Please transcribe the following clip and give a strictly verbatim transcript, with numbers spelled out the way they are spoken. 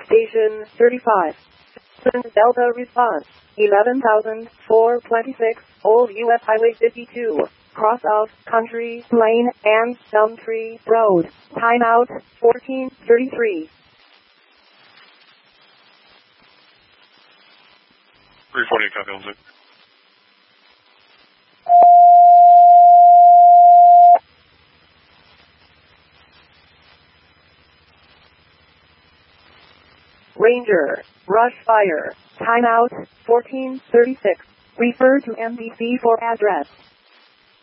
Station thirty-five. Delta response. eleven thousand four hundred twenty-six, Old U S Highway fifty-two. Cross of Country Lane and Elmtree Road. Timeout fourteen thirty-three. three forty, copy on Zip. Ranger, rush fire. Timeout fourteen thirty-six. Refer to M D C for address.